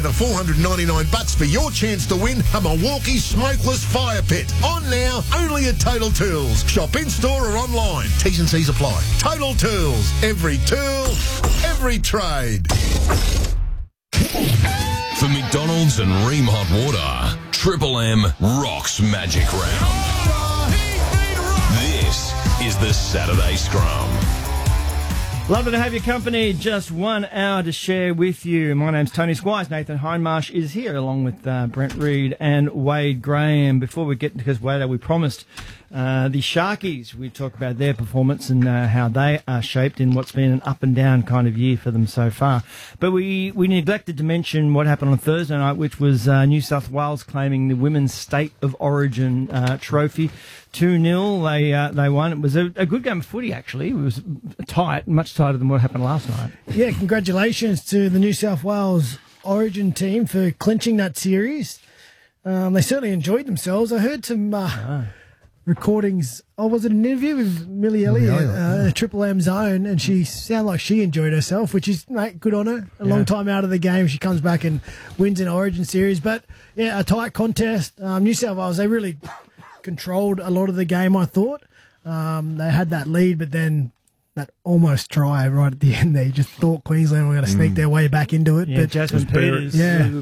The $499 for your chance to win a Milwaukee smokeless fire pit. On now, only at Total Tools. Shop in-store or online. T's and C's apply. Total Tools. Every tool, every trade. For McDonald's and Ream Hot Water, Triple M rocks Magic Round. This is the Saturday Scrum. Lovely to have your company. Just 1 hour to share with you. My name's Tony Squires. Nathan Hindmarsh is here along with Brent Reed and Wade Graham. Before we get, because Wade, we promised the Sharkies, we talk about their performance and how they are shaped in what's been an up and down kind of year for them so far. But we neglected to mention what happened on Thursday night, which was New South Wales claiming the Women's State of Origin trophy. 2-0, they won. It was a good game of footy, actually. It was tight, much tighter than what happened last night. Yeah, congratulations to the New South Wales Origin team for clinching that series. They certainly enjoyed themselves. I heard some recordings. Oh, was it an interview with Millie Elliott at Triple M Zone? And she sounded like she enjoyed herself, which is, mate, good on her. A long time out of the game. She comes back and wins an Origin series. But, yeah, a tight contest. New South Wales, they really controlled a lot of the game, I thought. They had that lead, but then that almost try right at the end there. You just thought Queensland were going to sneak their way back into it. Yeah, but Jasmine Peters.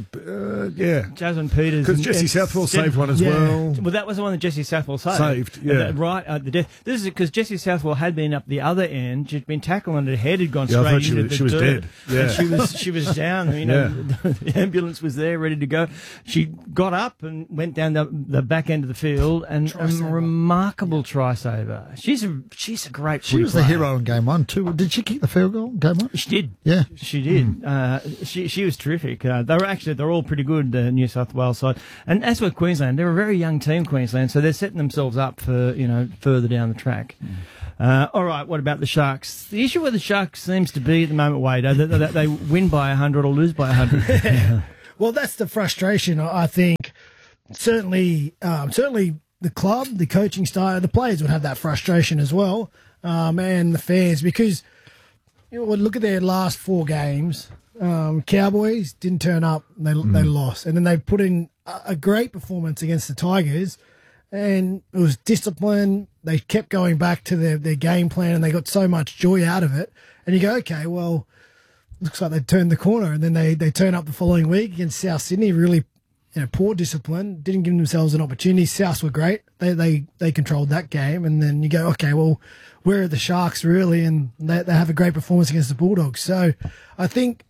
Jasmine Peters. Because Jesse Southwell saved one as well. Well, that was the one that Jesse Southwell saved. Right at the death. This is because Jesse Southwell had been up the other end. She'd been tackled and her head had gone straight into the dirt. She was dead. Yeah. And she was down. You know, the ambulance was there, ready to go. She got up and went down the back end of the field and a remarkable try saver. She's a great. She was the hero in game one too. Did she kick the field goal in game one? She did. Yeah, she did. She was terrific. They're all pretty good, the New South Wales side. And as with Queensland, they're a very young team, Queensland, so they're setting themselves up for further down the track. All right, what about the Sharks? The issue with the Sharks seems to be at the moment, Wade, that they win by 100 or lose by 100. Well, that's the frustration. I think certainly the club, the coaching style, the players would have that frustration as well. And the fans, because look at their last 4 games. Cowboys didn't turn up; they lost, and then they put in a great performance against the Tigers, and it was discipline. They kept going back to their game plan, and they got so much joy out of it. And you go, okay, well, looks like they turned the corner, and then they turn up the following week against South Sydney. Really, poor discipline, didn't give themselves an opportunity. Souths were great; they controlled that game, and then you go, okay, well, where are the Sharks really? And they have a great performance against the Bulldogs. So I think,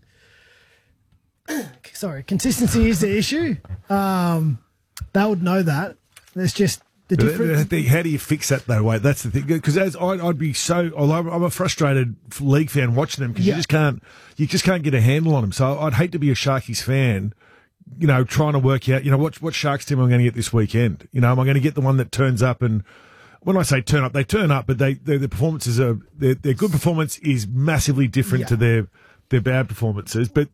consistency is the issue. They would know that. There's just the difference. How do you fix that though, Wade? That's the thing. Because I'd be so. Although I'm a frustrated league fan watching them because you just can't get a handle on them. So I'd hate to be a Sharkies fan, trying to work out, what Sharks team am I going to get this weekend? Am I going to get the one that turns up and. When I say turn up, they turn up, but their performances are their good performance is massively different to their bad performances. But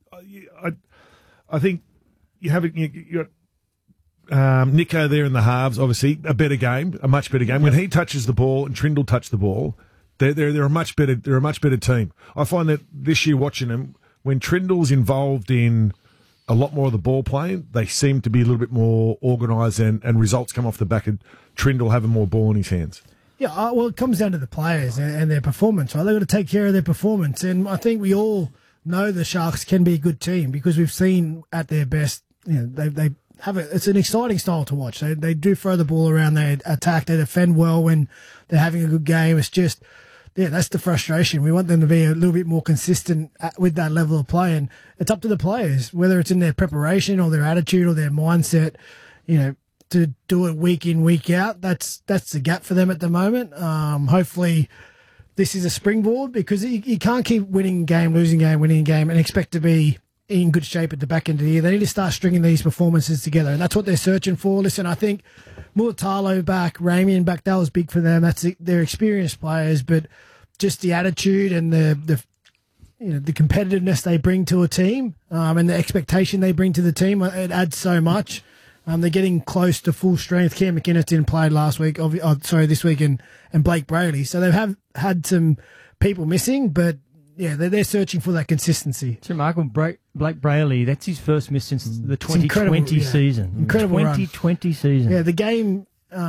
I think you got Nico there in the halves, obviously a much better game. When he touches the ball and Trindle touch the ball, they're a much better team. I find that this year watching them, when Trindle's involved in a lot more of the ball playing, they seem to be a little bit more organised and results come off the back of Trindle having more ball in his hands. Yeah, well, it comes down to the players and their performance, right? They've got to take care of their performance. And I think we all know the Sharks can be a good team because we've seen at their best, they have it's an exciting style to watch. They do throw the ball around, they attack, they defend well when they're having a good game. It's just, that's the frustration. We want them to be a little bit more consistent with that level of play. And it's up to the players, whether it's in their preparation or their attitude or their mindset, to do it week in, week out. That's the gap for them at the moment. Hopefully this is a springboard because you can't keep winning game, losing game, winning game and expect to be in good shape at the back end of the year. They need to start stringing these performances together, and that's what they're searching for. Listen, I think Mulatalo back, Ramian back, that was big for them. They're experienced players, but just the attitude and the competitiveness they bring to a team and the expectation they bring to the team, it adds so much. They're getting close to full strength. Cam McInnes didn't play this week, and Blake Brayley. So they have had some people missing, but they're searching for that consistency. It's remarkable. Blake Brayley, that's his first miss since the It's incredible, 2020 yeah. season. Incredible run. 2020 season. Yeah, the game.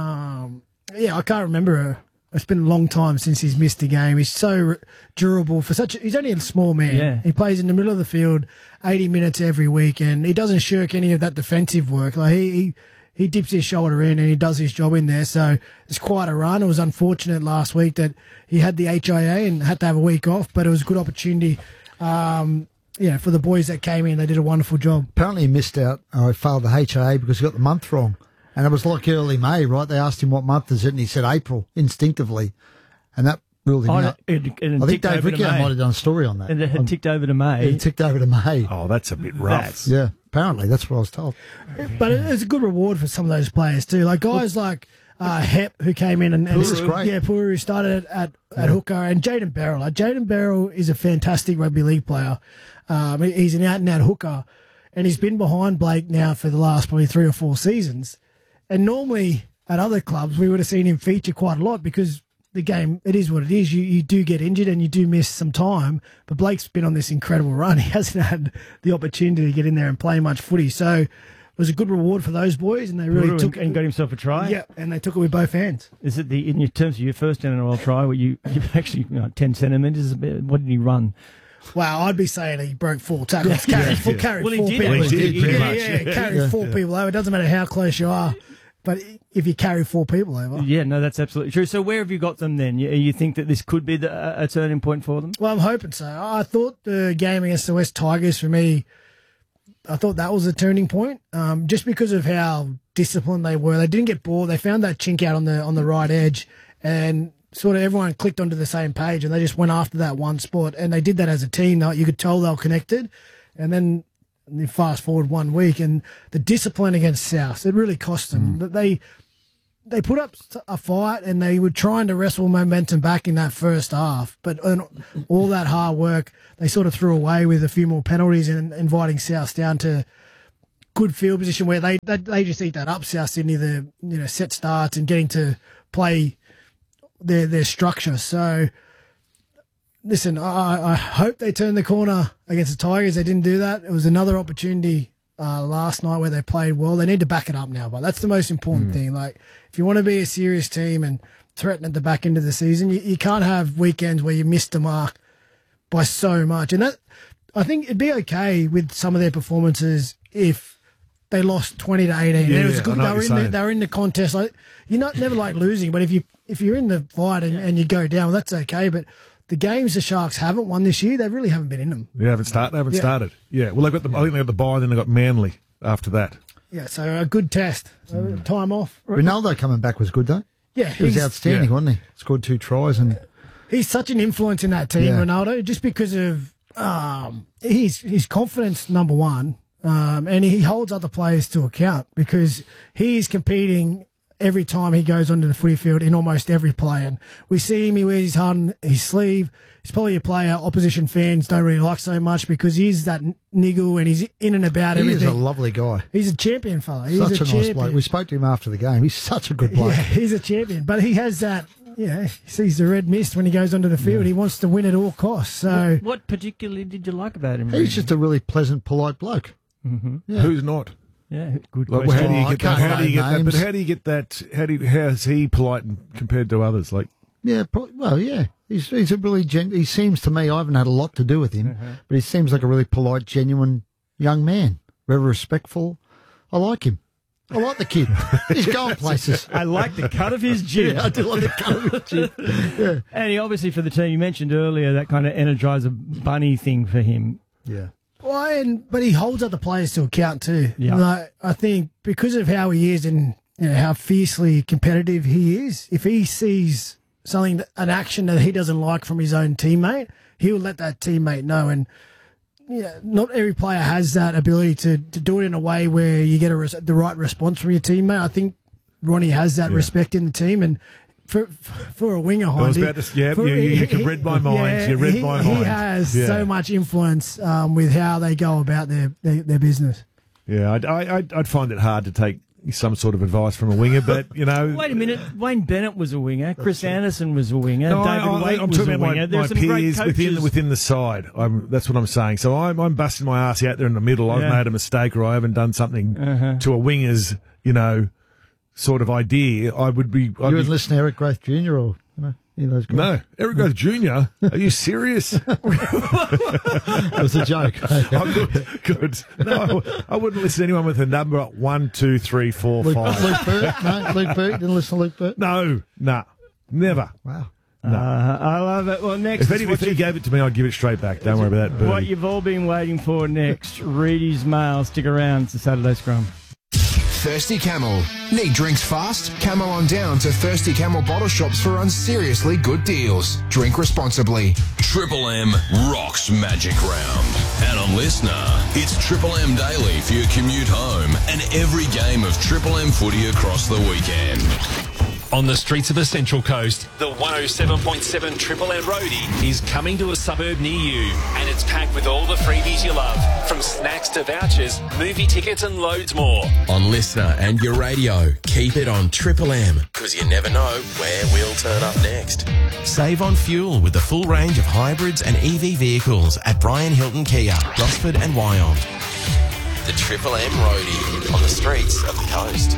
I can't remember. It's been a long time since he's missed a game. He's so durable for such. He's only a small man. Yeah. He plays in the middle of the field, 80 minutes every week, and he doesn't shirk any of that defensive work. Like he dips his shoulder in and he does his job in there. So it's quite a run. It was unfortunate last week that he had the HIA and had to have a week off, but it was a good opportunity. For the boys that came in, they did a wonderful job. Apparently he missed out. He failed the HIA because he got the month wrong. And it was like early May, right? They asked him what month is it, and he said April instinctively. And that ruled him out. I think Dave Ricciardo might have done a story on that. And it had ticked over to May. It ticked over to May. Oh, that's a bit rough. Yeah, apparently. That's what I was told. But it's a good reward for some of those players too. Like guys like Hep, who came in and This is great. Yeah, Puru started at hooker, and Jaden Barrell. Like Jaden Barrell is a fantastic rugby league player. He's an out-and-out hooker, and he's been behind Blake now for the last probably 3 or 4 seasons. And normally at other clubs, we would have seen him feature quite a lot because the game, it is what it is. You do get injured and you do miss some time. But Blake's been on this incredible run. He hasn't had the opportunity to get in there and play much footy. So it was a good reward for those boys, and they really took and got himself a try. Yeah, and they took it with both hands. Is it in your terms of your first NRL try where you actually 10 centimetres? What did he run? Wow, I'd be saying he broke 4 tackles. Carried Well, 4 he people. did. Well, he did, pretty much. Yeah, carried 4 people over. It doesn't matter how close you are, but if you carry 4 people over. Yeah, no, that's absolutely true. So where have you got them then? You think that this could be a turning point for them? Well, I'm hoping so. I thought the game against the West Tigers, for me, I thought that was a turning point, just because of how disciplined they were. They didn't get bored. They found that chink out on the right edge, and sort of everyone clicked onto the same page, and they just went after that one spot, and they did that as a team. You could tell they were connected, and then you fast forward 1 week, and the discipline against South, it really cost them. They put up a fight, and they were trying to wrestle momentum back in that first half, but all that hard work they sort of threw away with a few more penalties and inviting South down to good field position where they just eat that up. South Sydney, the set starts and getting to play their structure. So, listen, I hope they turn the corner against the Tigers. They didn't do that. It was another opportunity last night where they played well. They need to back it up now, but that's the most important thing. Like, if you want to be a serious team and threaten at the back end of the season, you can't have weekends where you miss the mark by so much. And that, I think it'd be okay with some of their performances if they lost 20 to 18. Yeah, it was good. they were in the contest. Like, never like losing, but if you're in the fight and you go down, well, that's okay. But the games the Sharks haven't won this year, they really haven't been in them. They haven't started. Yeah. Well, I think they got the bye, and then they got Manly after that. Yeah, so a good test. Time off. Ronaldo coming back was good, though. Yeah, He was outstanding, wasn't he? Scored 2 tries. And he's such an influence in that team, Ronaldo, just because of his confidence, number one, and he holds other players to account because he's competing every time he goes onto the footy field in almost every play. And we see him, he wears his heart on his sleeve. He's probably a player opposition fans don't really like so much because he's that niggle and he's in and about everything. He is a lovely guy. He's a champion fella. He's Such a champion. nice bloke. We spoke to him after the game. He's such a good bloke. Yeah, he's a champion. But he has that, he sees the red mist when he goes onto the field. He wants to win at all costs. So What particularly did you like about him? He's just a really pleasant, polite bloke. Mm-hmm. Yeah. Who's not? Yeah, good Like, question. how do you get that? How do you get that? names. But how do you get that? How is he polite compared to others? Like, Yeah, yeah. He's a really he seems to me, I haven't had a lot to do with him, but he seems like a really polite, genuine young man. Very respectful. I like him. I like the kid. He's going places. I like the cut of his jib. Yeah, I do like the cut of his jib. Yeah. And he obviously for the team, you mentioned earlier that kind of Energizer Bunny thing for him. Yeah. Well, but he holds other players to account too. Yeah. Like, I think because of how he is and how fiercely competitive he is, if he sees an action that he doesn't like from his own teammate, he'll let that teammate know. And not every player has that ability to do it in a way where you get the right response from your teammate. I think Ronnie has that respect in the team, and for a winger, I was about to, you can read my mind. Yeah, you read my mind. He has so much influence with how they go about their business. Yeah, I'd find it hard to take some sort of advice from a winger, but, you know. Wait a minute. Wayne Bennett was a winger. Chris Anderson was a winger. No, David Waite I'm was talking a about winger. my There's some great peers coaches. within the side. That's what I'm saying. So I'm busting my ass out there in the middle. I've made a mistake or I haven't done something to a winger's, you know, sort of idea. You wouldn't listen to Eric Grath Jr. or, those guys? No, Eric Grath Jr. Are you serious? That was a joke. Good. No, I wouldn't listen to anyone with a number 1, 2, 3, 4, 5. Luke Burt? No, Luke Burt? Didn't listen to Luke Burt? No, never. Wow. I love it. Well, next, If he gave it to me, I'd give it straight back. Don't worry about that, Bernie. what you've all been waiting for next. Reedy's Mail. Stick around. It's the Saturday Scrum. Thirsty Camel. Need drinks fast? Camel on down to Thirsty Camel bottle shops for unseriously good deals. Drink responsibly. Triple M rocks Magic Round. And on Listener, it's Triple M Daily for your commute home and every game of Triple M footy across the weekend. On the streets of the Central Coast, the 107.7 Triple M Roadie is coming to a suburb near you, and it's packed with all the freebies you love, from snacks to vouchers, movie tickets and loads more. On Listener and your radio, keep it on Triple M, because you never know where we'll turn up next. Save on fuel with the full range of hybrids and EV vehicles at Brian Hilton Kia, Gosford and Wyong. The Triple M Roadie on the streets of the coast.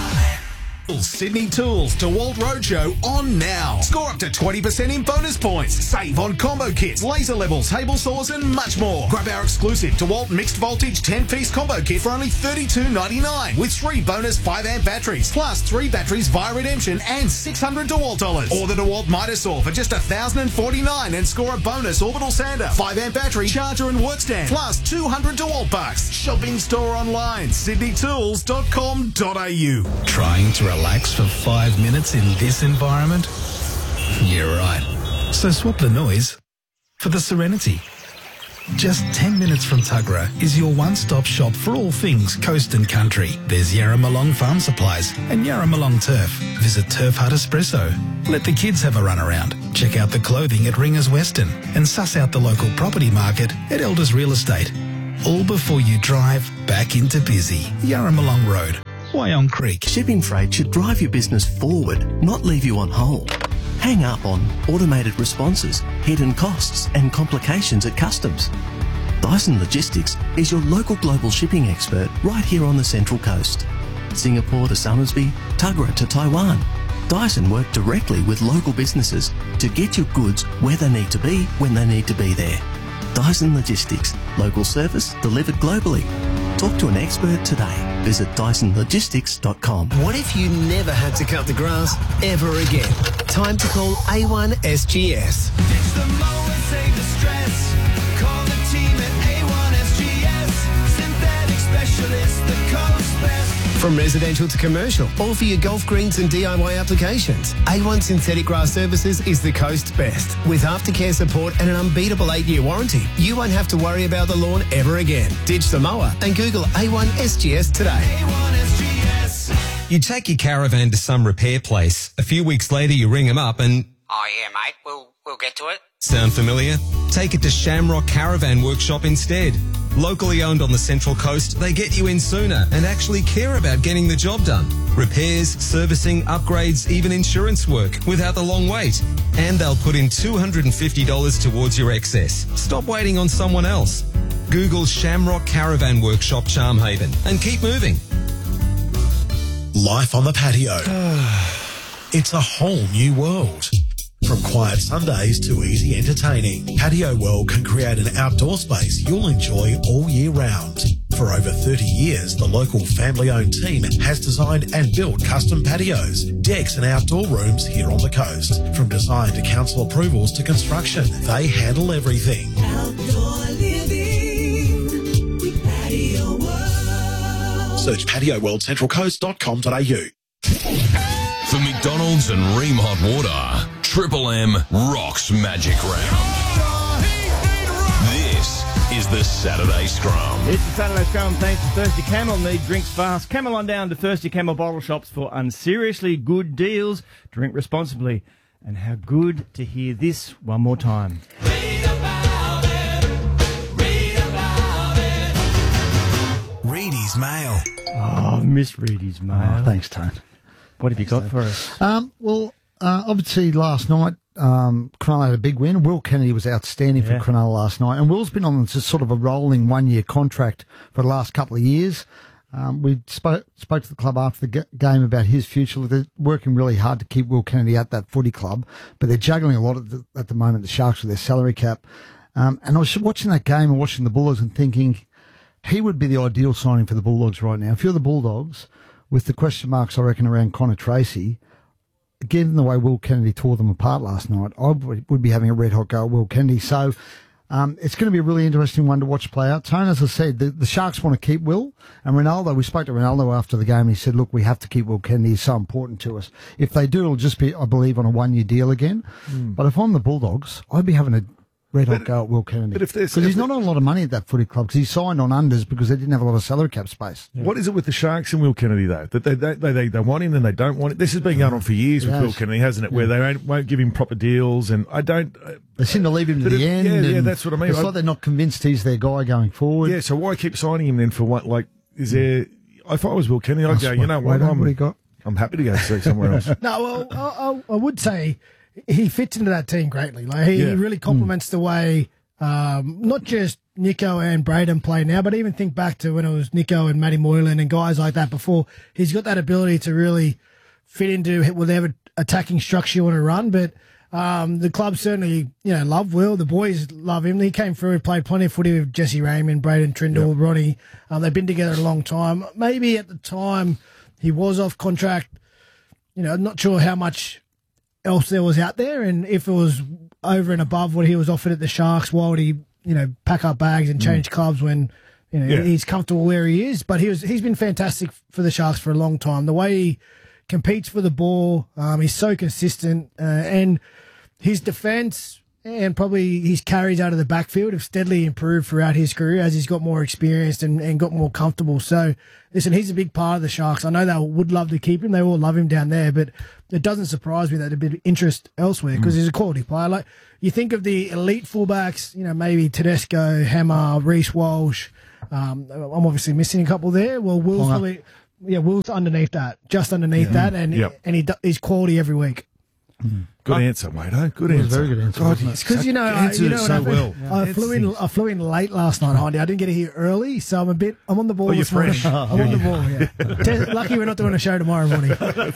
Sydney Tools DeWalt Roadshow on now. Score up to 20% in bonus points. Save on combo kits, laser levels, table saws and much more. Grab our exclusive DeWalt mixed voltage 10-piece combo kit for only $32.99 with 3 bonus 5-amp batteries plus 3 batteries via redemption and $600 DeWalt dollars. Or the DeWalt Mitre Saw for just $1,049 and score a bonus orbital sander, 5-amp battery, charger and work stand plus $200 DeWalt bucks. Shopping store online, sydneytools.com.au. Trying to relax for 5 minutes in this environment? You're right. So swap the noise for the serenity. Just 10 minutes from Tuggerah is your one-stop shop for all things coast and country. There's Yarramalong Farm Supplies and Yarramalong Turf. Visit Turf Hut Espresso. Let the kids have a run around. Check out the clothing at Ringers Western and suss out the local property market at Elders Real Estate. All before you drive back into busy Yarramalong Road, Wyong Creek. Shipping freight should drive your business forward, not leave you on hold. Hang up on automated responses, hidden costs and complications at customs. Dyson Logistics is your local global shipping expert right here on the Central Coast. Singapore to Somersby, Tuggerah to Taiwan. Dyson work directly with local businesses to get your goods where they need to be when they need to be there. Dyson Logistics, local service delivered globally. Talk to an expert today. Visit DysonLogistics.com. What if you never had to cut the grass ever again? Time to call A1 SGS. Ditch the mower, save the stress. Call the team at A1 SGS. Synthetic specialist, the coast best. From residential to commercial, all for your golf greens and DIY applications. A1 Synthetic Grass Services is the coast's best. With aftercare support and an unbeatable 8-year warranty, you won't have to worry about the lawn ever again. Ditch the mower and Google A1 SGS today. A1 SGS. You take your caravan to some repair place. A few weeks later, you ring them up and... Oh, yeah, mate. We'll get to it. Sound familiar? Take it to Shamrock Caravan Workshop instead. Locally owned on the Central Coast, they get you in sooner and actually care about getting the job done. Repairs, servicing, upgrades, even insurance work without the long wait. And they'll put in $250 towards your excess. Stop waiting on someone else. Google Shamrock Caravan Workshop Charmhaven and keep moving. Life on the patio. It's a whole new world. From quiet Sundays to easy entertaining, Patio World can create an outdoor space you'll enjoy all year round. For over 30 years, the local family-owned team has designed and built custom patios, decks and outdoor rooms here on the coast. From design to council approvals to construction, they handle everything. Outdoor living with Patio World. Search patioworldcentralcoast.com.au. For McDonald's and Ream Hot Water, Triple M rocks Magic Round. This is the Saturday Scrum. It's the Saturday Scrum thanks to Thirsty Camel. Need drinks fast. Camel on down to Thirsty Camel bottle shops for unseriously good deals. Drink responsibly. And how good to hear this one more time. Read about it. Reedy's Mail. Oh, Miss Reedy's Mail. Oh, thanks, Tone. What have you got for us? Obviously last night, Cronulla had a big win. Will Kennedy was outstanding for Cronulla last night. And Will's been on just sort of a rolling one-year contract for the last couple of years. We spoke to the club after the game about his future. They're working really hard to keep Will Kennedy at that footy club, but they're juggling a lot at the moment, the Sharks, with their salary cap. And I was watching that game and watching the Bulldogs and thinking he would be the ideal signing for the Bulldogs right now. If you're the Bulldogs, with the question marks, I reckon, around Connor Tracy, given the way Will Kennedy tore them apart last night, I would be having a red-hot go at Will Kennedy. So it's going to be a really interesting one to watch play out. Tone, as I said, the Sharks want to keep Will. And Ronaldo, we spoke to Ronaldo after the game, and he said, look, we have to keep Will Kennedy. He's so important to us. If they do, it'll just be, I believe, on a one-year deal again. But if I'm the Bulldogs, I'd be having a red-hot go at Will Kennedy. Because he's not on a lot of money at that footy club, because he signed on unders because they didn't have a lot of salary cap space. What is it with the Sharks and Will Kennedy, though? That they want him and they don't want it? This has been going on for years with Will Kennedy, hasn't it? Where they won't give him proper deals, and I don't... They seem to leave him to the end. Yeah, that's what I mean. It's like they're not convinced he's their guy going forward. Yeah, so why keep signing him then for what? Like, is there... If I was Will Kennedy, I'd go, you know what, I'm happy to go see somewhere else. No, well, I would say he fits into that team greatly. Like he really complements the way not just Nico and Braden play now, but even think back to when it was Nico and Matty Moylan and guys like that before. He's got that ability to really fit into whatever attacking structure you want to run. But the club certainly, love Will. The boys love him. He came through and played plenty of footy with Jesse Raymond, Braden Trindle, Ronnie. They've been together a long time. Maybe at the time he was off contract. I'm not sure how much else there was out there, and if it was over and above what he was offered at the Sharks, why would he, pack up bags and change clubs when, he's comfortable where he is? But he's been fantastic for the Sharks for a long time. The way he competes for the ball, he's so consistent, and his defence and probably his carries out of the backfield have steadily improved throughout his career as he's got more experienced and got more comfortable. So, listen, he's a big part of the Sharks. I know they would love to keep him. They all love him down there, but it doesn't surprise me that there's a bit of interest elsewhere because he's a quality player. Like, you think of the elite fullbacks, maybe Tedesco, Hammer, Reece Walsh. I'm obviously missing a couple there. Well, Will's probably, Will's underneath that, just underneath that, and he's quality every week. Good answer, mate. Good answer. Very good answer. God, it's because I flew in late last night, Hindy. I didn't get here early, so I'm on the ball. You're fresh. I'm on the ball. Yeah. Lucky we're not doing a show tomorrow morning.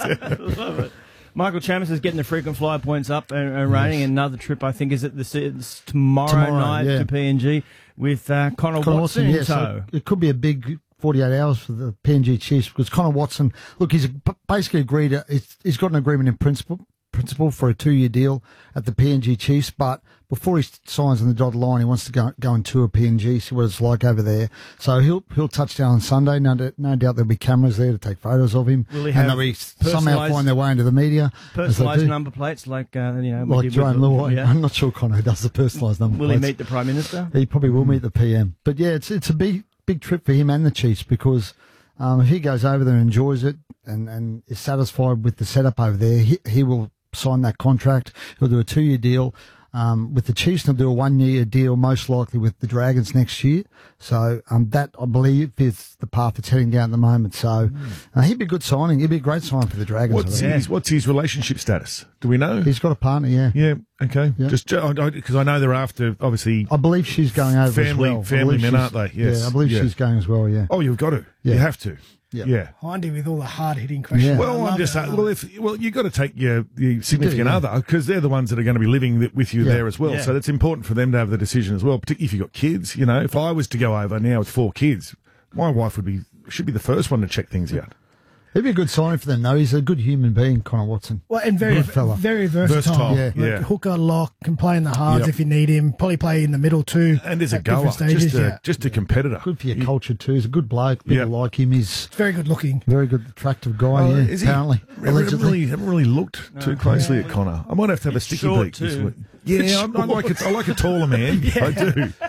Love it. Michael Chammas is getting the frequent flyer points up and raining. Another trip, I think, is it tomorrow night to PNG with Connor Watson in tow. So it could be a big 48 hours for the PNG Chiefs because Connor Watson, look, he's basically agreed. He's got an agreement in principle for a 2-year deal at the PNG Chiefs, but before he signs on the dotted line, he wants to go and tour PNG, see what it's like over there. So he'll touch down on Sunday. No doubt there'll be cameras there to take photos of him, and they'll somehow find their way into the media. Personalised number plates, like Jerome Luai. Yeah. I'm not sure Connor does the personalised number plates. Will he meet the Prime Minister? He probably will meet the PM. But yeah, it's a big trip for him and the Chiefs because if he goes over there and enjoys it and is satisfied with the setup over there, he will sign that contract. He'll do a 2-year deal with the Chiefs, and he'll do a 1-year deal most likely with the Dragons next year. So that, I believe, is the path it's heading down at the moment. So he'd be a good signing. He'd be a great sign for the Dragons. What's his relationship status? Do we know? He's got a partner, yeah. Yeah, okay. Yeah. Just because I know they're after, obviously... I believe she's going over as well. Family men, aren't they? Yes. Yeah, I believe she's going as well, yeah. Oh, you've got to. Yeah. You have to. Yep. Yeah. Hindy with all the hard-hitting questions. Yeah. Well, I'm just saying, you've got to take your significant other because they're the ones that are going to be living with you there as well. Yeah. So it's important for them to have the decision as well, particularly if you've got kids. If I was to go over now with 4 kids, my wife should be the first one to check things out. He'd be a good sign for them, though. He's a good human being, Connor Watson. Well, and very versatile. Yeah. Hooker, lock, can play in the halves if you need him. Probably play in the middle too. And there's a goer, just a competitor. Good for your culture too. He's a good bloke. People like him. He's very good looking. Very good, attractive guy. Is he? Apparently, allegedly. Haven't really looked too closely at Connor. I might have to have a sticky beak this week. Yeah, I like a taller man. I do.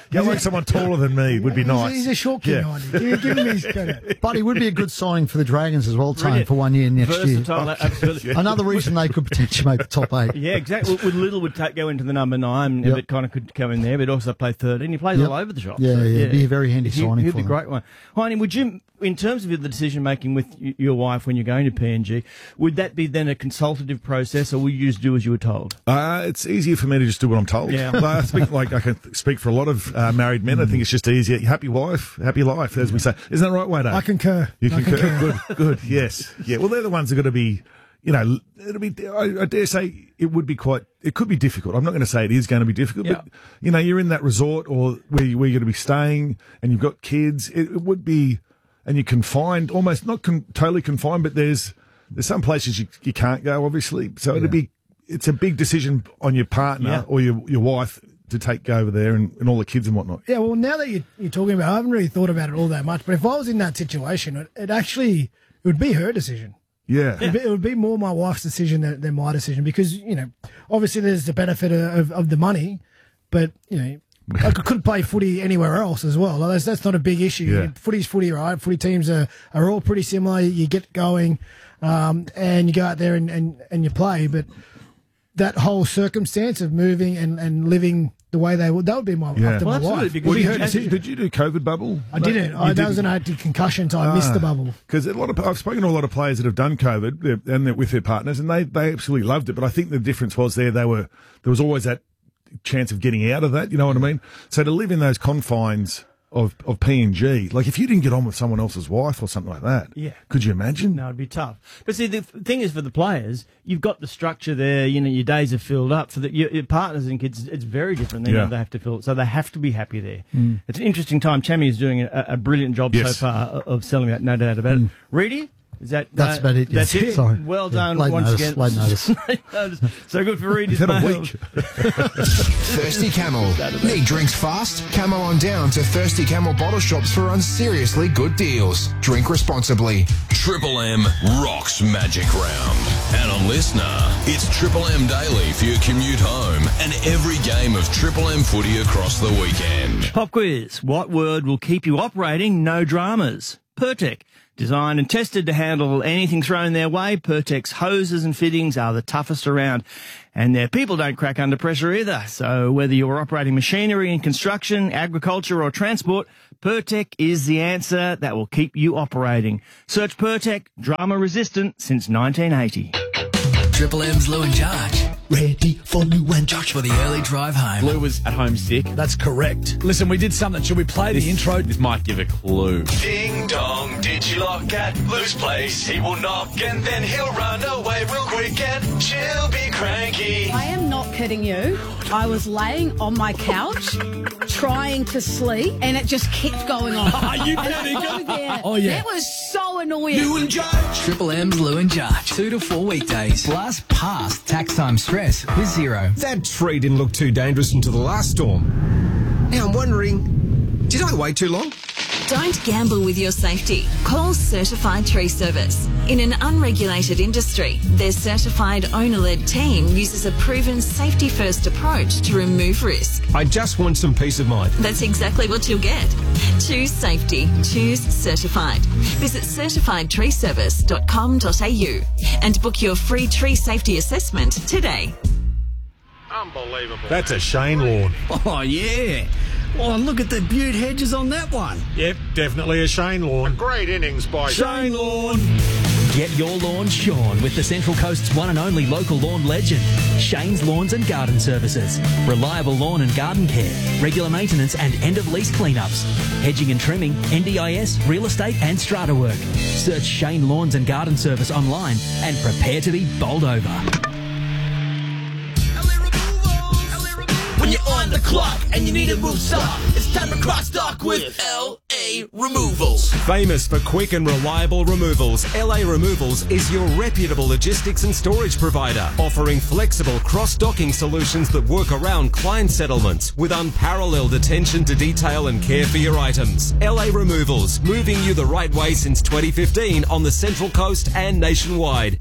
Go like someone taller than me would be nice. He's a short king, Yeah. Andy. Give him his credit. But he would be a good signing for the Dragons as well, Tone, for 1 year next Versatile, year. absolutely. Another reason they could potentially make the top 8. Yeah, exactly. With Little would go into the number 9, Yep. but kind of could come in there, but also play 13. He plays Yep. all over the shop. Yeah, it'd be a very handy signing He'd for be a them. great one. Heine, would you, in terms of the decision making with your wife when you're going to PNG, would that be then a consultative process, or will you just do as you were told? It's easier for me to just do what I'm told. Yeah. I can speak for a lot of married men. I think it's just easier. Happy wife, happy life, as we say. Isn't that right, Wade? I concur. You I concur? Good. Yes. Yeah. Well, they're the ones that are going to be, it'll be, I dare say it could be difficult. I'm not going to say it is going to be difficult, but, you're in that resort or where you're going to be staying and you've got kids. It would be, and you're confined, almost not totally confined, but there's some places you can't go, obviously. So it's a big decision on your partner or your wife to go over there and all the kids and whatnot. Yeah, well, now that you're talking about it, I haven't really thought about it all that much, but if I was in that situation, it would be her decision. Yeah. It would be more my wife's decision than my decision because, obviously there's the benefit of the money, but, I could play footy anywhere else as well. Like, that's not a big issue. Yeah. Footy's footy, right? Footy teams are all pretty similar. You get going and you go out there and you play, but that whole circumstance of moving and living the way they would, that would be my after my wife. Did you do COVID bubble? I didn't. That was an anti-concussion, so I missed the bubble. Because I've spoken to a lot of players that have done COVID and they're with their partners, and they absolutely loved it. But I think the difference was there was always that chance of getting out of that. You know what I mean? So to live in those confines of PNG, like if you didn't get on with someone else's wife or something like that, could you imagine? No, it'd be tough. But see, the thing is, for the players, you've got the structure there. Your days are filled up. For your partners and kids, it's very different. They have to fill it, so they have to be happy there. It's an interesting time. Chammy is doing a brilliant job so far of selling that, no doubt about it. Reedy? That's about it. That's it. Sorry. Well done Late once notice, again. Late notice. So good for Reedy's Had a mail. week. Thirsty Camel. Need drinks fast? Camel on down to Thirsty Camel bottle shops for seriously good deals. Drink responsibly. Triple M rocks Magic Round. And a listener, it's Triple M Daily for your commute home and every game of Triple M footy across the weekend. Pop quiz. What word will keep you operating? No dramas. Pertec. Designed and tested to handle anything thrown their way, Pertec's hoses and fittings are the toughest around. And their people don't crack under pressure either. So whether you're operating machinery in construction, agriculture or transport, Pertec is the answer that will keep you operating. Search Pertec, drama resistant since 1980. Triple M's Lou and Josh. Ready for Lou and Josh for the early drive home. Lou was at home sick. That's correct. Listen, we did something. Should we play the intro? This might give a clue. Ding dong, did you lock at Lou's place? He will knock and then he'll run away real quick and she'll be cranky. I am not kidding you. I was laying on my couch trying to sleep and it just kept going on. Are you And kidding? over there, Oh, yeah. That was so annoying. Lou and Josh. Triple M's Lou and Josh. 2 to 4 weekdays. Plus past tax time stress with zero. That tree didn't look too dangerous until the last storm. Now I'm wondering, did I wait too long? Don't gamble with your safety. Call Certified Tree Service. In an unregulated industry, their certified owner-led team uses a proven safety-first approach to remove risk. I just want some peace of mind. That's exactly what you'll get. Choose safety. Choose Certified. Visit certifiedtreeservice.com.au and book your free tree safety assessment today. Unbelievable. That's a Shane lawn. Oh, yeah. Oh, look at the butte hedges on that one. Yep, definitely a Shane lawn. A great innings by Shane lawn. Get your lawn shorn with the Central Coast's one and only local lawn legend, Shane's Lawns and Garden Services. Reliable lawn and garden care, regular maintenance and end-of-lease cleanups, hedging and trimming, NDIS, real estate and strata work. Search Shane Lawns and Garden Service online and prepare to be bowled over. When you're on the clock and you need to move stock, it's time to cross dock with LA Removals. Famous for quick and reliable removals, LA Removals is your reputable logistics and storage provider, offering flexible cross-docking solutions that work around client settlements with unparalleled attention to detail and care for your items. LA Removals, moving you the right way since 2015 on the Central Coast and nationwide.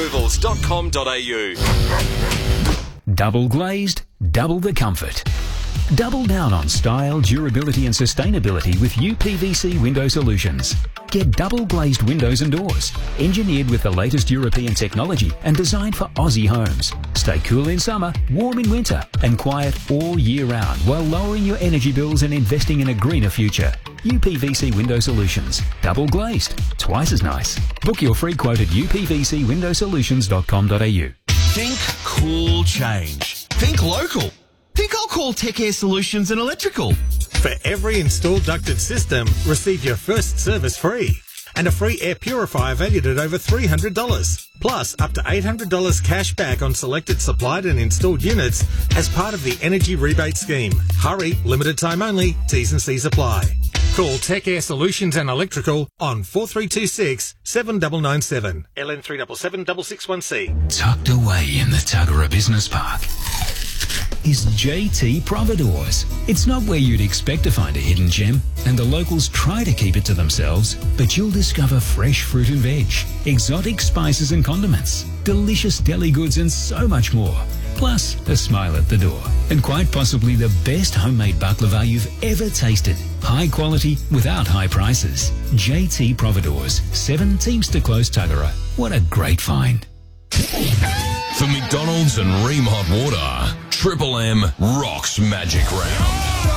LARemovals.com.au. Double glazed, double the comfort. Double down on style, durability and sustainability with UPVC Window Solutions. Get double glazed windows and doors, engineered with the latest European technology and designed for Aussie homes. Stay cool in summer, warm in winter and quiet all year round while lowering your energy bills and investing in a greener future. UPVC Window Solutions. Double glazed. Twice as nice. Book your free quote at upvcwindowsolutions.com.au. Think cool change. Think local. Think I'll call Tech Air Solutions and Electrical. For every installed ducted system, receive your first service free. And a free air purifier valued at over $300. Plus, up to $800 cash back on selected supplied and installed units as part of the Energy Rebate Scheme. Hurry, limited time only, T's and C's apply. Call Tech Air Solutions and Electrical on 4326 7997 LN 377 661C. Tucked away in the Tuggerah Business Park is JT Providores. It's not where you'd expect to find a hidden gem, and the locals try to keep it to themselves, but you'll discover fresh fruit and veg, exotic spices and condiments, delicious deli goods and so much more. Plus, a smile at the door. And quite possibly the best homemade baklava you've ever tasted. High quality without high prices. JT Providores, 7 Teamster Close, Tuggerah. What a great find. For McDonald's and Ream Hot Water, Triple M rocks Magic Round.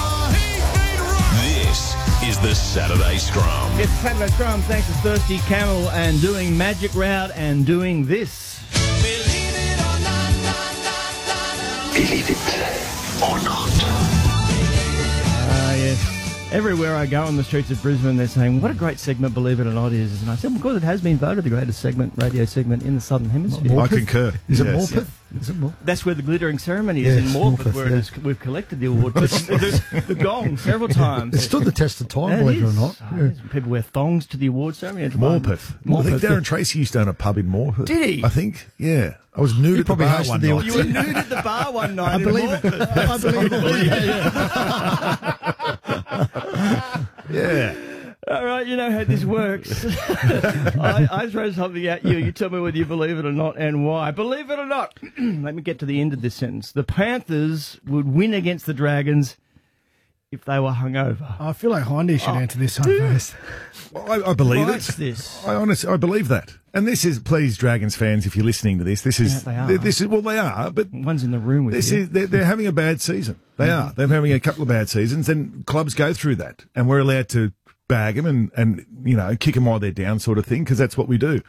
This is the Saturday Scrum. It's Saturday Scrum thanks to Thirsty Camel and doing Magic Round and doing this. Believe it or not. Yes. Everywhere I go on the streets of Brisbane, they're saying, what a great segment, believe it or not, is. And I said, because it has been voted the greatest radio segment in the Southern Hemisphere. I concur. Is it Yes. Morpeth? Is it Morpeth? That's where the glittering ceremony is, Yes, in Morpeth, Morpeth, where yeah. we've collected the award. But the gong several times. It stood the test of time, believe it or not. Oh, people wear thongs to the award ceremony. Morpeth. I think Darren Tracy used to own a pub in Morpeth. Did he? I think, yeah. I was nude at the probably bar hosted one the night. You were nude at the bar one night. I believe it. I believe it. Yeah. All right, you know how this works. I throw something at you. You tell me whether you believe it or not and why. Believe it or not. Let me get to the end of this sentence. The Panthers would win against the Dragons if they were hungover. I feel like Hindy should answer this one first. I believe What's it. this? I believe that. And this is, please, Dragons fans, if you're listening to this, this is, Yeah, they are. this is, well, they are, but One's in the room with this you. is, they're having a bad season. They are. They're having a couple of bad seasons, and clubs go through that, and we're allowed to bag them and you know, kick them while they're down, sort of thing, because that's what we do.